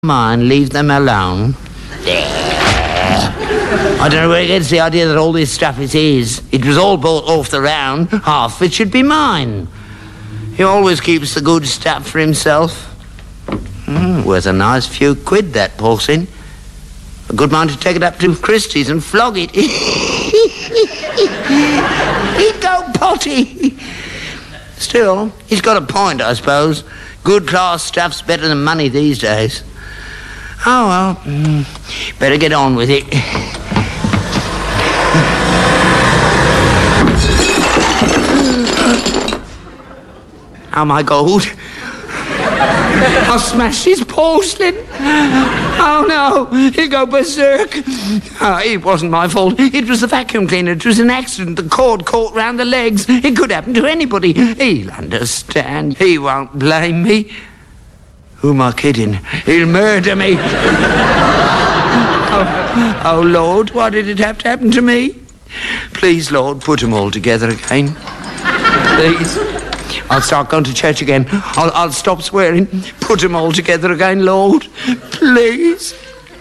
Mind, leave them alone. I don't know where he gets the idea that all this stuff is his. It was all bought off the round. Half of it should be mine. He always keeps the good stuff for himself. Worth a nice few quid, that porcelain. A good mind to take it up to Christie's and flog it. He'd go potty. Still, he's got a point, I suppose. Good class stuff's better than money these days. Oh, well, better get on with it. Oh, my God. I smashed his porcelain. Oh, no, he'll go berserk. Oh, it wasn't my fault. It was the vacuum cleaner. It was an accident. The cord caught round the legs. It could happen to anybody. He'll understand. He won't blame me. Who am I kidding? He'll murder me. Oh, Lord, why did it have to happen to me? Please, Lord, put them all together again. Please. I'll start going to church again. I'll stop swearing. Put them all together again, Lord. Please.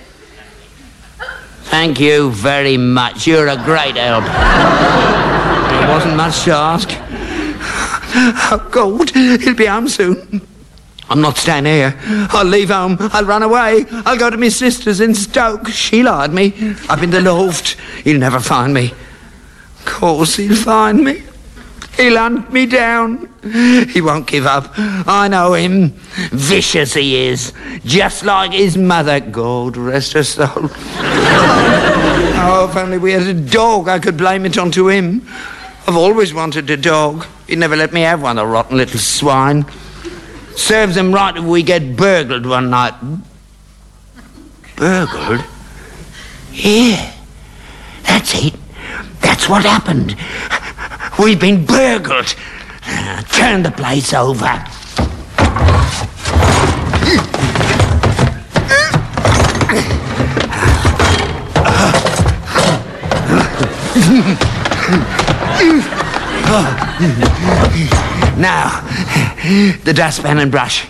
Thank you very much. You're a great help. It wasn't much to ask. Oh, God, he'll be home soon. I'm not staying here. I'll leave home. I'll run away. I'll go to my sister's in Stoke. She'll hide me. Up in the loft. He'll never find me. Of course he'll find me. He'll hunt me down. He won't give up. I know him. Vicious he is. Just like his mother. God rest her soul. Oh, if only we had a dog, I could blame it onto him. I've always wanted a dog. He'd never let me have one, the rotten little swine. Serves him right if we get burgled one night. Burgled? Yeah, that's it. That's what happened. We've been burgled. Turn the place over. Now, the dustpan and brush.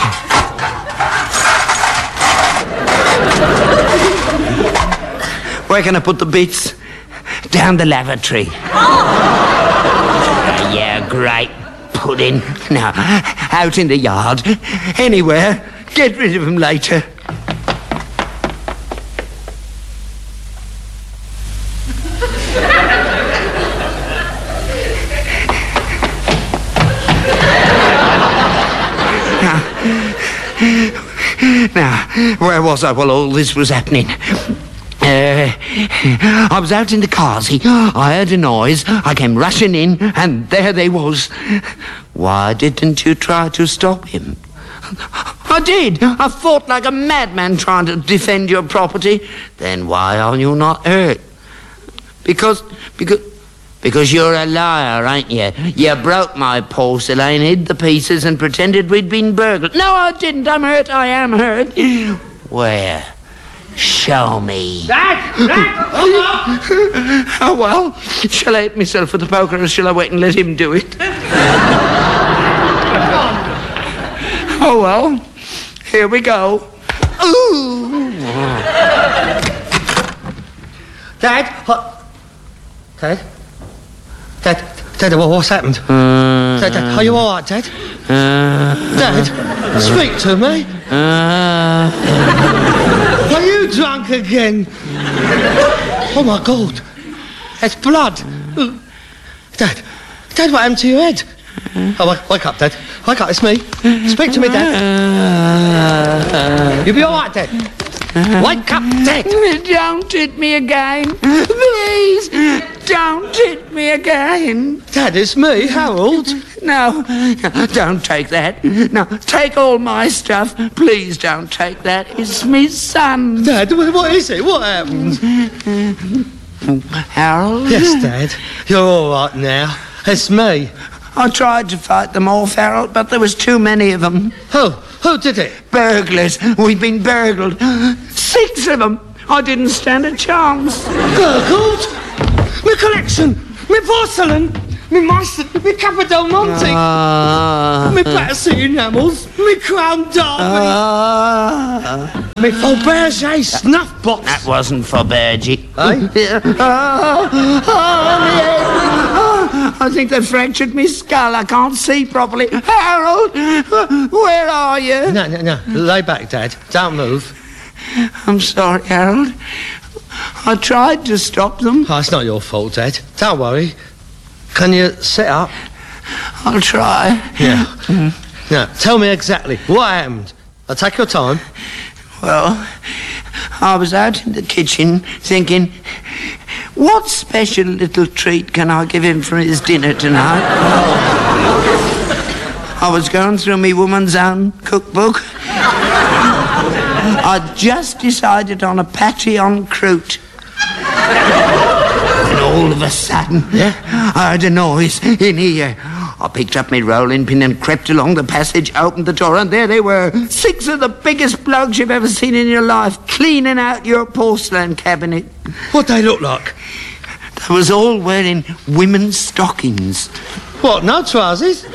Where can I put the bits? Down the lavatory. Yeah, great pudding. Now, out in the yard. Anywhere. Get rid of them later. Now, where was I while all this was happening? I was out in the Carsey. I heard a noise. I came rushing in, and there they was. Why didn't you try to stop him? I did. I fought like a madman trying to defend your property. Then why are you not hurt? Because you're a liar, ain't you? You broke my porcelain, hid the pieces, and pretended we'd been burgled. No, I didn't. I'm hurt. I am hurt. Where? Show me. Dad! Oh, well, shall I hit myself with the poker, or shall I wait and let him do it? Oh, well, here we go. Ooh. Dad? Dad, what's happened? Dad, are you all right, Dad? Dad, speak to me. Are you drunk again? Oh, my God. It's blood. Dad, what happened to your head? Oh, wake up, Dad. Wake up, it's me. Speak to me, Dad. You'll be all right, Dad. Wake up, Dad. Don't hit me again. Please, don't hit me again. Dad, it's me, Harold. No, don't take that. No, take all my stuff. Please don't take that. It's me son. Dad, what is it? What happened? Harold? Yes, Dad. You're all right now. It's me. I tried to fight them off, Harold, but there was too many of them. Who did it? Burglars. We've been burgled. 6 of them. I didn't stand a chance. Burgled? My collection? My porcelain? me Marston, me Capodelmonte, me Battersea enamels, me Crown Derby, me Fabergé snuff box. That wasn't Fabergé. Eh? I think they fractured me skull. I can't see properly. Harold, where are you? No. Lay back, Dad. Don't move. I'm sorry, Harold. I tried to stop them. Oh, it's not your fault, Dad. Don't worry. Can you sit up? I'll try. Yeah. Now, tell me exactly what happened. I'll take your time. Well, I was out in the kitchen thinking, what special little treat can I give him for his dinner tonight? I was going through me woman's own cookbook. I just decided on a patty en croûte. And all of a sudden, I heard a noise in here. I picked up my rolling pin and crept along the passage, opened the door, and there they were, 6 of the biggest blokes you've ever seen in your life, cleaning out your porcelain cabinet. What'd they look like? They was all wearing women's stockings. What, no trousers?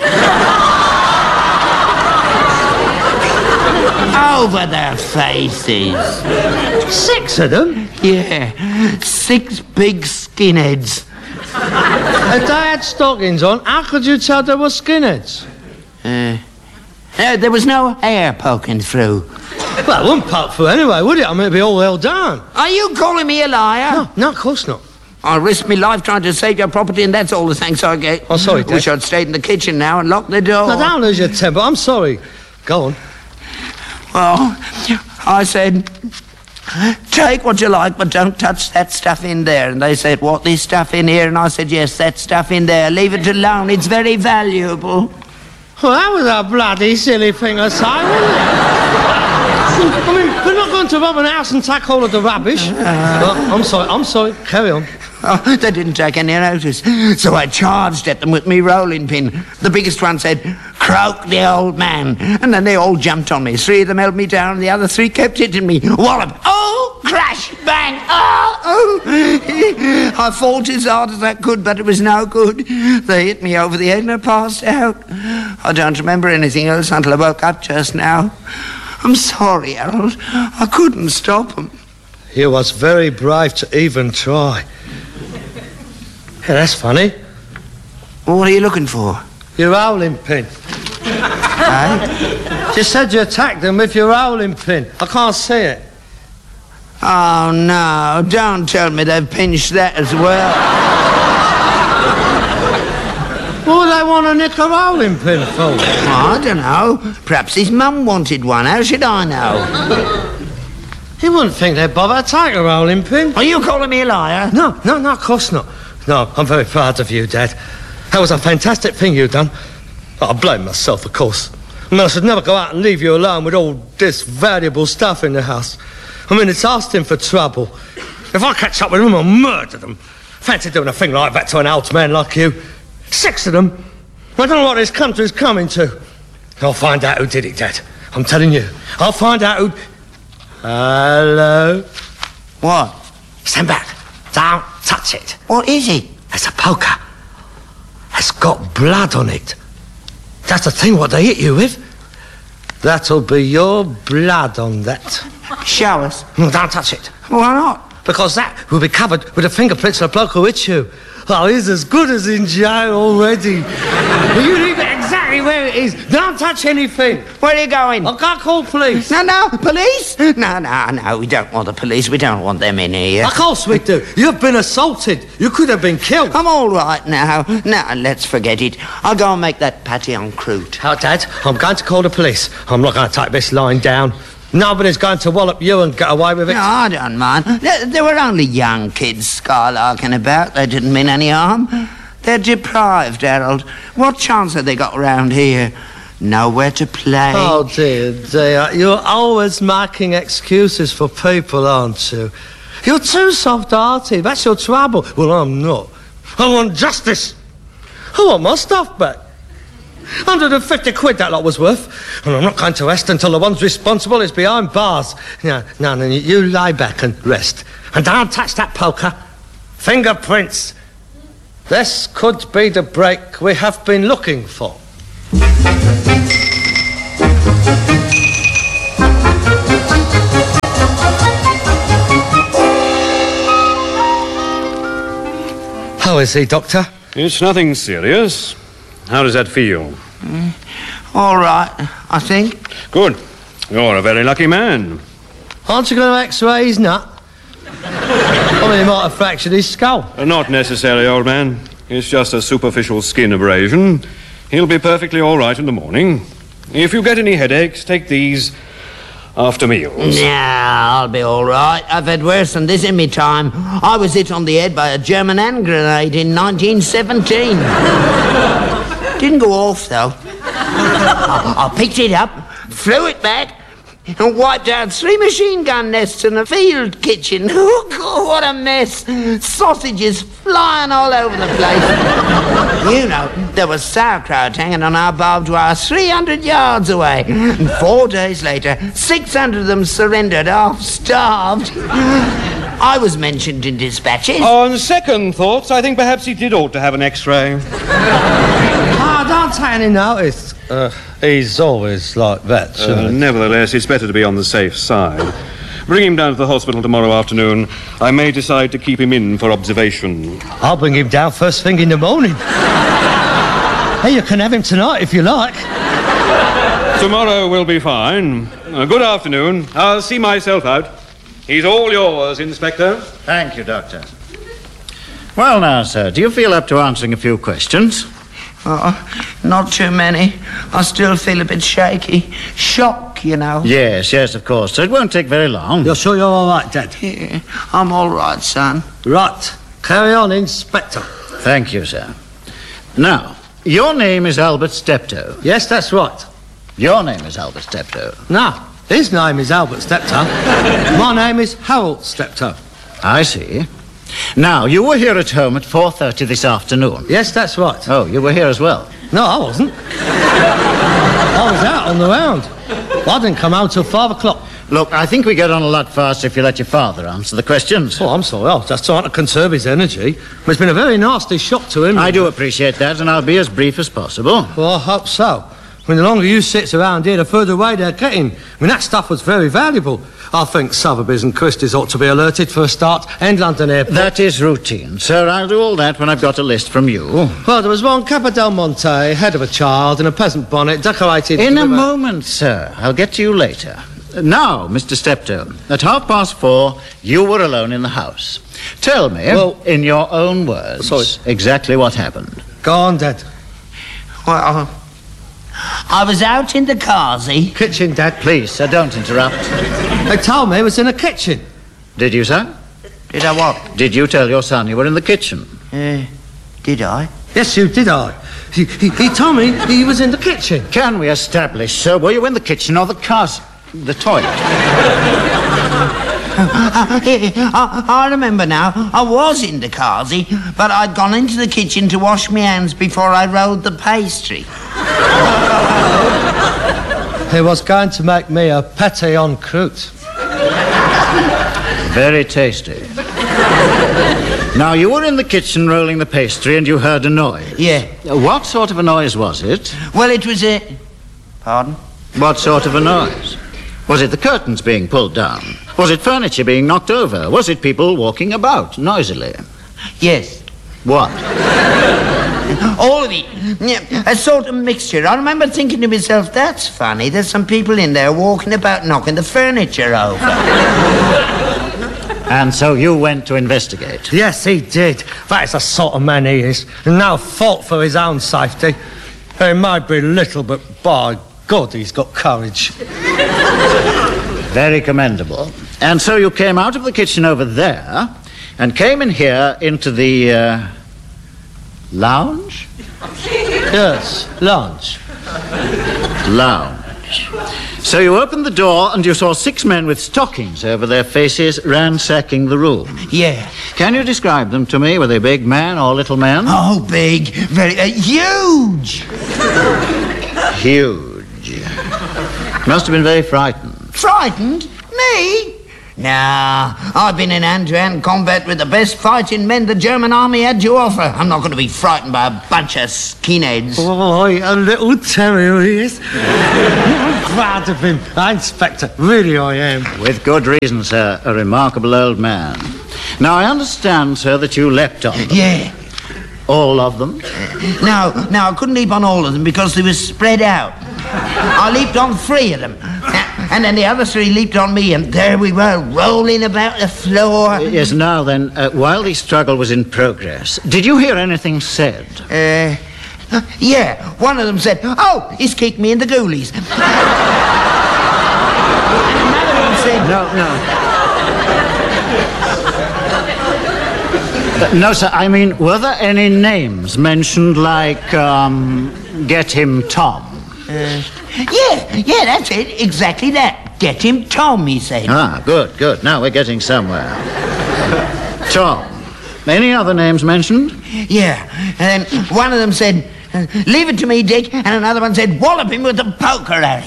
Over their faces. 6 of them? Yeah, 6 big skinheads. If they had stockings on, how could you tell they were skinheads? There was no hair poking through. Well, it wouldn't poke through anyway, would it? I mean, it'd be all held down. Are you calling me a liar? No, of course not. I risked my life trying to save your property, and that's all the thanks I get. Oh, sorry, Dad. Wish I'd stayed in the kitchen now and locked the door. No, don't lose your temper. I'm sorry. Go on. Well, I said, take what you like, but don't touch that stuff in there. And they said, what, this stuff in here? And I said, yes, that stuff in there. Leave it alone. It's very valuable. Well, that was a bloody silly thing to say, wasn't it? I mean, we're not going to rob an house and take all of the rubbish. Well, I'm sorry. Carry on. Oh, they didn't take any notice. So I charged at them with me rolling pin. The biggest one said, croak the old man. And then they all jumped on me. 3 of them held me down, and the other 3 kept hitting me. Wallop. Oh, crash, bang. Oh. I fought as hard as I could, but it was no good. They hit me over the head and I passed out. I don't remember anything else until I woke up just now. I'm sorry, Harold. I couldn't stop them. You was very brave to even try. Yeah, that's funny. Well, what are you looking for? Your rolling pin. Eh? You said you attacked them with your rolling pin. I can't see it. Oh, no. Don't tell me they've pinched that as well. What would they want a nick a rolling pin for? I don't know. Perhaps his mum wanted one. How should I know? You wouldn't think they'd bother to take a rolling pin. Are you calling me a liar? No, of course not. No, I'm very proud of you, Dad. That was a fantastic thing you done. I blame myself, of course. I mean, I should never go out and leave you alone with all this valuable stuff in the house. I mean, it's asking for trouble. If I catch up with them, I'll murder them. Fancy doing a thing like that to an old man like you. 6 of them. I don't know what this country's coming to. I'll find out who did it, Dad. I'm telling you. I'll find out who... Hello? What? Stand back. Don't touch it. What is it? It's a poker. It's got blood on it. That's the thing what they hit you with. That'll be your blood on that. Show us. No, don't touch it. Why not? Because that will be covered with the fingerprints of the bloke who hit you. Oh, he's as good as in jail already. You leave it exactly where it is. Don't touch anything. Where are you going? I can't call police. No, police? No, we don't want the police. We don't want them in here. Of course we do. You've been assaulted. You could have been killed. I'm all right now. Now, let's forget it. I'll go and make that patty en croûte. Oh, Dad, I'm going to call the police. I'm not going to take this line down. Nobody's going to wallop you and get away with it. No, I don't mind. They were only young kids skylarking about. They didn't mean any harm. They're deprived, Harold. What chance have they got around here? Nowhere to play. Oh, dear. You're always making excuses for people, aren't you? You're too soft-hearted. That's your trouble. Well, I'm not. I want justice. I want my stuff back. 150 quid that lot was worth. And I'm not going to rest until the one's responsible is behind bars. No, you lie back and rest. And don't touch that poker. Fingerprints. This could be the break we have been looking for. How is he, Doctor? It's nothing serious. How does that feel? All right, I think. Good. You're a very lucky man. Aren't you going to x-ray his nut? I mean, he might have fractured his skull. Not necessary, old man. It's just a superficial skin abrasion. He'll be perfectly all right in the morning. If you get any headaches, take these after meals. Nah, I'll be all right. I've had worse than this in me time. I was hit on the head by a German hand grenade in 1917. Didn't go off, though. I picked it up, flew it back, and wiped out 3 machine gun nests in a field kitchen. Oh, God, what a mess. Sausages flying all over the place. You know, there was sauerkraut hanging on our barbed wire 300 yards away. And 4 days later, 600 of them surrendered, half starved. I was mentioned in dispatches. On second thoughts, I think perhaps he did ought to have an x-ray. Don't take any notice. He's always like that, shouldn't he? Nevertheless, it's better to be on the safe side. Bring him down to the hospital tomorrow afternoon. I may decide to keep him in for observation. I'll bring him down first thing in the morning. Hey, you can have him tonight if you like. Tomorrow will be fine. Good afternoon. I'll see myself out. He's all yours, Inspector. Thank you, Doctor. Well, now, sir, do you feel up to answering a few questions? Not too many. I still feel a bit shaky. Shock, you know. Yes, of course. So it won't take very long. You're sure you're all right, Dad? Yeah, I'm all right, son. Right. Carry on, Inspector. Thank you, sir. Now, your name is Albert Steptoe. Yes, that's right. Your name is Albert Steptoe. No, his name is Albert Steptoe. My name is Harold Steptoe. I see. Now, you were here at home at 4:30 this afternoon. Yes, that's right. Oh, you were here as well? No, I wasn't. I was out on the round. I didn't come home till 5 o'clock. Look, I think we get on a lot faster if you let your father answer the questions. Oh, I'm sorry. I was just trying to conserve his energy. It's been a very nasty shock to him. I do appreciate that, and I'll be as brief as possible. Well, I hope so. I mean, the longer you sit around here, the further away they're getting. I mean, that stuff was very valuable. I think Sotheby's and Christie's ought to be alerted for a start, and London Airport. That is routine, sir. I'll do all that when I've got a list from you. Well, there was one Capa del Monte, head of a child, in a peasant bonnet, decorated... In a moment, sir. I'll get to you later. Now, Mr. Steptoe, at 4:30, you were alone in the house. Tell me, in your own words, exactly what happened. Go on, Dad. Well, I was out in the carsy. Kitchen, Dad. Please, sir, don't interrupt. They told me it was in the kitchen. Did you, sir? Did I what? Did you tell your son you were in the kitchen? Did I? Yes, you did, He told me he was in the kitchen. Can we establish, sir, were you in the kitchen or the toilet? I remember now. I was in the carsy, but I'd gone into the kitchen to wash my hands before I rolled the pastry. He was going to make me a pâté en croûte. Very tasty. Now, you were in the kitchen rolling the pastry and you heard a noise. Yeah. What sort of a noise was it? Well, it was a... Pardon? What sort of a noise? Was it the curtains being pulled down? Was it furniture being knocked over? Was it people walking about noisily? Yes. What? All of it. Yeah, a sort of mixture. I remember thinking to myself, that's funny. There's some people in there walking about knocking the furniture over. And so you went to investigate? Yes, he did. That is the sort of man he is. And no fault for his own safety. He might be little, but by God, he's got courage. Very commendable. And so you came out of the kitchen over there and came in here into the, lounge? Yes, lounge. Lounge. So you opened the door and you saw 6 men with stockings over their faces ransacking the room. Yeah. Can you describe them to me? Were they big men or little men? Oh, big. Very... huge. Huge. Must have been very frightened. Frightened? Me? Now, I've been in hand-to-hand combat with the best fighting men the German army had to offer. I'm not going to be frightened by a bunch of skinheads. Oh, a little terrier he is. I'm proud of him, Inspector. Really I am. With good reason, sir. A remarkable old man. Now, I understand, sir, that you leapt on them. Yeah. All of them? No, I couldn't leap on all of them because they were spread out. I leaped on 3 of them. And then the other 3 leaped on me, and there we were, rolling about the floor. Yes, now then, while the struggle was in progress, did you hear anything said? Yeah, one of them said, "Oh, he's kicked me in the ghoulies." And another one said... No, sir, I mean, were there any names mentioned like, Get Him Tom? Yeah, that's it, exactly that. Get him Tom, he said. Ah, good. Now we're getting somewhere. Tom. Any other names mentioned? Yeah, and then one of them said, "Leave it to me, Dick," and another one said, "Wallop him with the poker, Harry."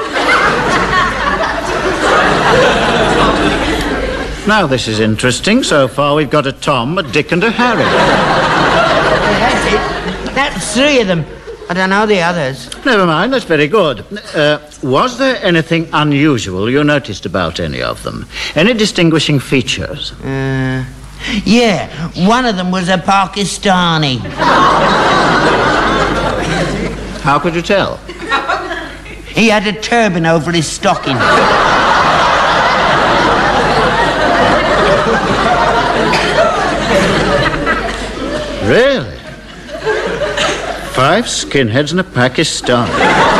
Now this is interesting. So far we've got a Tom, a Dick and a Harry. That's it. That's 3 of them. I don't know the others. Never mind, that's very good. Was there anything unusual you noticed about any of them? Any distinguishing features? Yeah, one of them was a Pakistani. How could you tell? He had a turban over his stocking. Really? 5 skinheads and a Pakistani.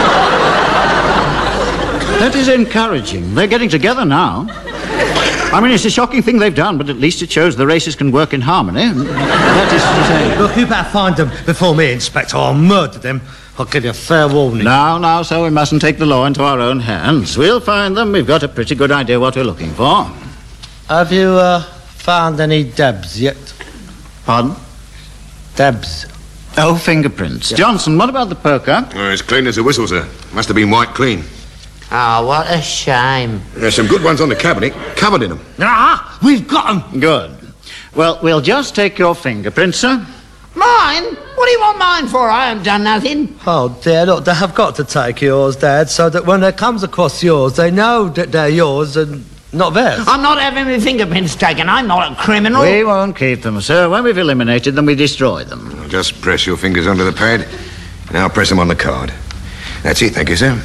That is encouraging. They're getting together now. I mean, it's a shocking thing they've done, but at least it shows the races can work in harmony. That is to say... Look, you better find them before me, Inspector. I'll murder them. I'll give you a fair warning. Now, so we mustn't take the law into our own hands. We'll find them. We've got a pretty good idea what we're looking for. Have you, found any dabs yet? Pardon? Dabs. Oh, fingerprints. Yeah. Johnson, what about the poker? It's clean as a whistle, sir. Must have been wiped clean. Oh, what a shame. There's some good ones on the cabinet, covered in them. Ah, we've got them. Good. Well, we'll just take your fingerprints, sir. Mine? What do you want mine for? I haven't done nothing. Oh, dear, look, they have got to take yours, Dad, so that when they comes across yours, they know that they're yours and not theirs. I'm not having my fingerprints taken. I'm not a criminal. We won't keep them, sir. When we've eliminated them, we destroy them. Just press your fingers under the pad, and I'll press them on the card. That's it, thank you, sir.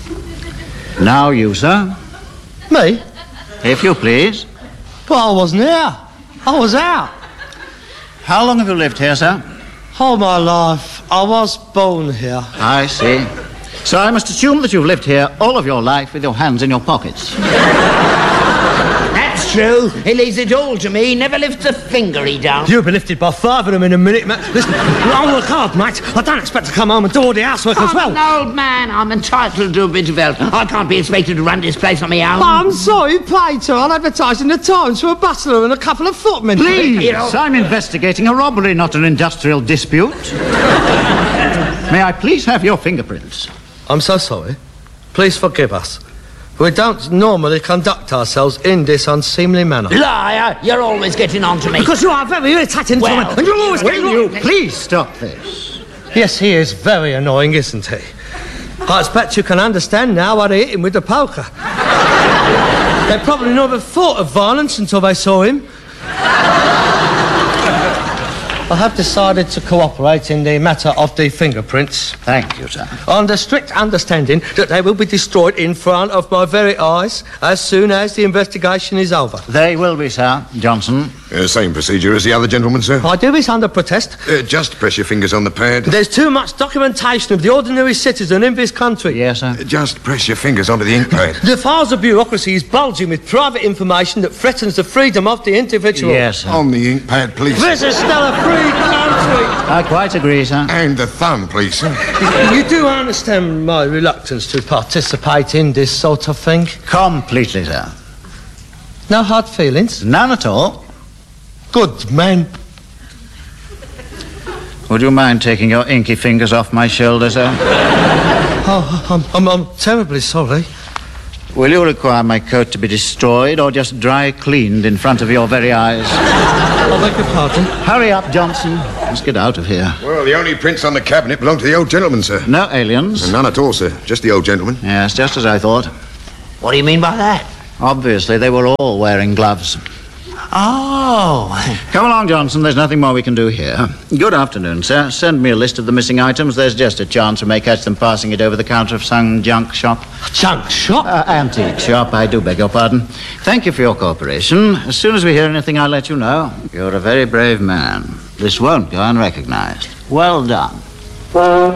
Now you, sir. Me? If you please. But I wasn't here. I was out. How long have you lived here, sir? All my life. I was born here. I see. So I must assume that you've lived here all of your life with your hands in your pockets. That's true. He leaves it all to me. He never lifts a finger, he don't. You'll be lifted by 5 of them in a minute, mate. Listen, I work hard, mate. I don't expect to come home and do all the housework as well. I'm an old man. I'm entitled to a bit of help. I can't be expected to run this place on my own. I'm sorry, Peter. I'll advertise in the Times for a butler and a couple of footmen. Please, I'm investigating a robbery, not an industrial dispute. May I please have your fingerprints? I'm so sorry. Please forgive us. We don't normally conduct ourselves in this unseemly manner. Liar! You're always getting on to me. Because you are very irritating, well, and you're always getting on. Will you please stop this? Yes, he is very annoying, isn't he? I expect you can understand now why they hit him with the poker. They probably never thought of violence until they saw him. I have decided to cooperate in the matter of the fingerprints. Thank you, sir. On the strict understanding that they will be destroyed in front of my very eyes as soon as the investigation is over. They will be, sir. Johnson. Same procedure as the other gentleman, sir. I do this under protest. Just press your fingers on the pad. There's too much documentation of the ordinary citizen in this country. Yes, sir. Just press your fingers onto the ink pad. The files of bureaucracy is bulging with private information that threatens the freedom of the individual. Yes, sir. On the ink pad, please. This is still a free country. I quite agree, sir. And the thumb, please, sir. You do understand my reluctance to participate in this sort of thing? Completely, sir. No hard feelings? None at all. Good man. Would you mind taking your inky fingers off my shoulder, sir? Oh, I'm terribly sorry. Will you require my coat to be destroyed or just dry cleaned in front of your very eyes? I beg your pardon? Hurry up, Johnson. Let's get out of here. Well, the only prints on the cabinet belong to the old gentleman, sir. No aliens? None at all, sir. Just the old gentleman. Yes, just as I thought. What do you mean by that? Obviously, they were all wearing gloves. Oh. Come along, Johnson. There's nothing more we can do here. Good afternoon, sir. Send me a list of the missing items. There's just a chance we may catch them passing it over the counter of some junk shop. Junk shop? Antique shop, I do beg your pardon. Thank you for your cooperation. As soon as we hear anything, I'll let you know. You're a very brave man. This won't go unrecognized. Well done.